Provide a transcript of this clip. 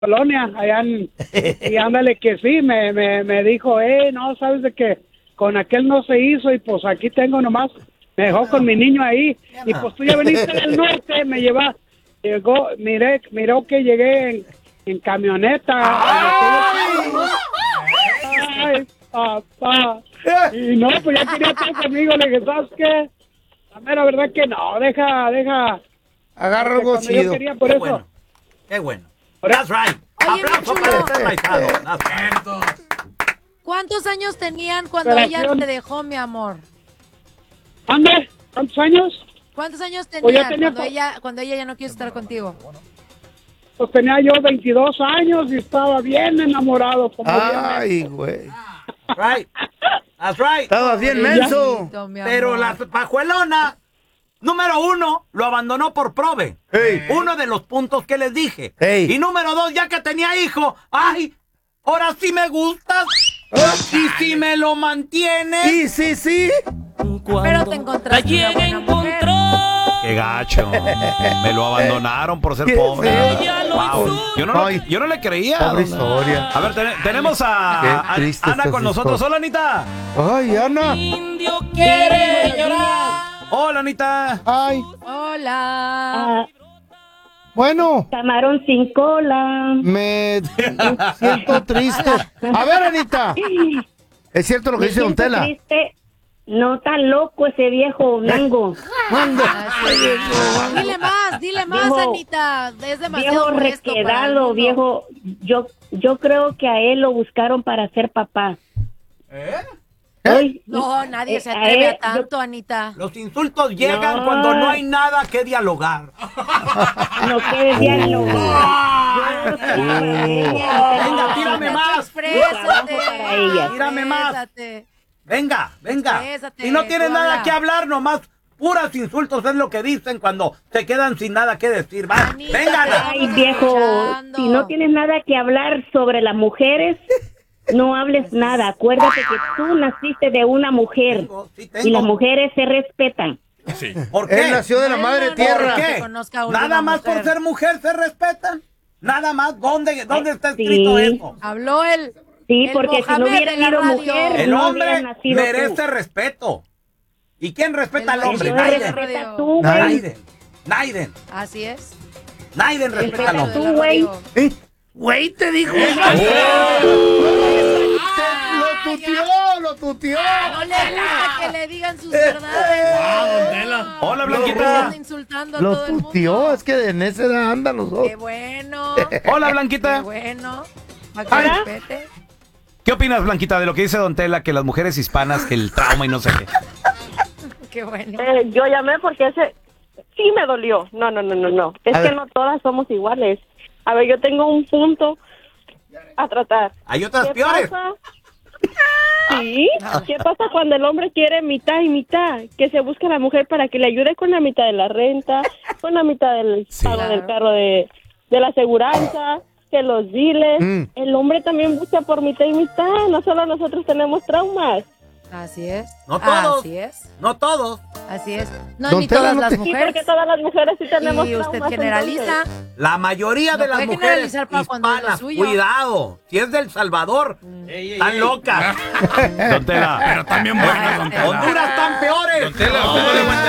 colonia, y ándale que sí, me dijo, no, sabes de que con aquel no se hizo y pues aquí tengo nomás, me dejó con mi niño ahí, y pues tú ya veniste del norte, miró que llegué en camioneta. Ay, papá. Y no, pues ya quería estar conmigo, le dije, ¿sabes qué? La verdad que no, deja. Agarra algo chido. Yo quería por eso. Qué bueno. That's right. Oye, Aplauso mi para chulo. este paisano. That's right. ¿Cuántos años tenían cuando ella te dejó, mi amor? ¿Ande? ¿Cuántos años? ¿Cuántos años Pues ya tenían tenía cuando ella ya no quiso estar contigo? Pues tenía yo 22 años y estaba bien enamorado. Ay, güey. Right. That's right. Estabas bien menso. Pero la pajuelona, número 1, lo abandonó por prove. Hey. Uno de los puntos que les dije. Hey. Y número 2, ya que tenía hijo, ¡ay! Ahora sí me gustas. Y si me lo mantienes. Sí. Pero te encontraste una buena mujer. Qué gacho. Me lo abandonaron por ser pobre. Wow. Yo no le creía. Pobre historia. A ver, tenemos a Qué triste Ana estas con nosotros. historias. Hola, Anita. Ay, Ana. Indio quiere llorar. Hola, Anita. Ay, Hola. bueno, Camarón sin cola. me siento triste. A ver, Anita. ¿Es cierto lo que Me dice Don siento Tela? triste. No tan loco ese viejo nango. Dile más, Viejo- Anita. Es demasiado Viejo molesto para el requedado, mundo. viejo. Yo creo que a él lo buscaron para ser papá. Ay, No, nadie se a atreve él, a tanto, Anita. Los insultos llegan No. cuando no hay nada que dialogar. No quiere dialogar. Venga, tírame más. Exprésate. para ella. Tírame más. Exprésate. Venga. Exprésate, Si no tienes tú nada habla. que hablar, nomás puras insultos es lo que dicen cuando se quedan sin nada que decir. Va. Anita, Venga, Ana. Ay, viejo, escuchando. si no tienes nada que hablar sobre las mujeres, no hables nada. Acuérdate que tú naciste de una mujer Sí tengo. y las mujeres se respetan. ¿Por qué? Él nació de la madre no, tierra. ¿Por que qué? conozca a una Nada más mujer. por ser mujer se respetan. Nada más. ¿Dónde está escrito Sí. eso? Habló el Sí, el porque si no Mohamed hubiera de la habido radio. mujer, El no hombre hubieras nacido merece tú. respeto. ¿Y quién respeta El al hombre? hombre Entonces Naiden. respeta tú, güey. Naiden. Así es. Naiden respeta al Respeta hombre. tú, güey. Güey, te dijo. Lo tutió. No le gusta que le digan sus verdades. Hola, No, Blanquita. anda insultando a Lo todo el mundo. tutió. Es que en esa edad andan los dos. Qué bueno. Hola, Qué Blanquita. bueno. Para que Ay. respete. ¿Qué opinas, Blanquita, de lo que dice Don Tela, que las mujeres hispanas, que el trauma y no sé qué? Qué bueno. Yo llamé porque ese sí me dolió. No. Es A que ver. no todas somos iguales. A ver, yo tengo un punto a tratar. Hay otras ¿Qué peores. pasa? Sí. ¿Qué pasa cuando el hombre quiere mitad y mitad? Que se busca a la mujer para que le ayude con la mitad de la renta, con la mitad del pago del carro de la aseguranza, que los biles. El hombre también busca por mitad y mitad. No solo nosotros tenemos traumas. Así es. No todos. Así es. No todos. Así es. No, Don ni Tela, todas no las te- Sí, mujeres. porque todas las mujeres sí tenemos Y usted traumas, generaliza. entonces. La mayoría No de las puede mujeres generalizar para cuando es lo hispanas, suyo. cuidado, si es del Salvador, están locas. Don Tela. Pero también buena, don Tela. Honduras están peores. Don Tela, ¿cómo le aguanta